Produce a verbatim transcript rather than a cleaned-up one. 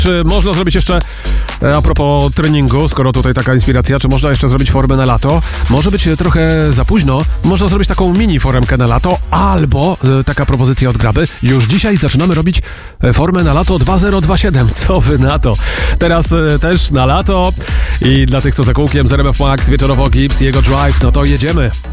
Czy można zrobić jeszcze, a propos treningu, skoro tutaj taka inspiracja, czy można jeszcze zrobić formę na lato? Może być trochę za późno, można zrobić taką mini foremkę na lato, albo e, taka propozycja od Graby. Już dzisiaj zaczynamy robić formę na lato dwa zero dwa siedem. Co wy na to? Teraz e, też na lato i dla tych, co za kółkiem z R M F Max, wieczorowo Gibbs i jego Drive, no to jedziemy.